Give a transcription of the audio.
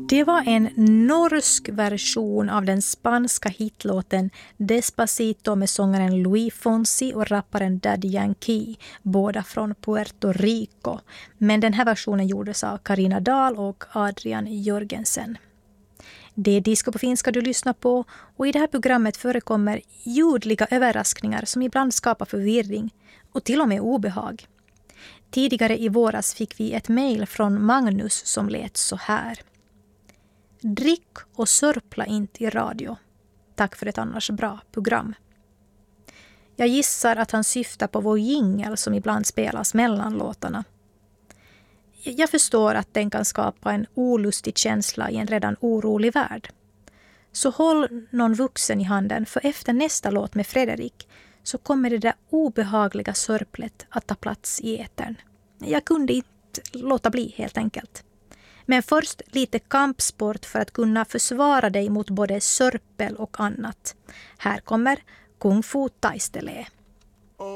Det var en norsk version av den spanska hitlåten Despacito med sångaren Luis Fonsi och rapparen Daddy Yankee, båda från Puerto Rico. Men den här versionen gjordes av Carina Dahl och Adrian Jörgensen. Det är Disco på finska du lyssnar på, och i det här programmet förekommer ljudliga överraskningar som ibland skapar förvirring och till och med obehag. Tidigare i våras fick vi ett mejl från Magnus som lät så här. Drick och sörpla inte i radio. Tack för ett annars bra program. Jag gissar att han syftar på vår jingle som ibland spelas mellan låtarna. Jag förstår att den kan skapa en olustig känsla i en redan orolig värld. Så håll någon vuxen i handen, för efter nästa låt med Fredrik så kommer det där obehagliga sörplet att ta plats i etern. Jag kunde inte låta bli helt enkelt. Men först lite kampsport för att kunna försvara dig mot både sörpel och annat. Här kommer Kung Fu Taistele.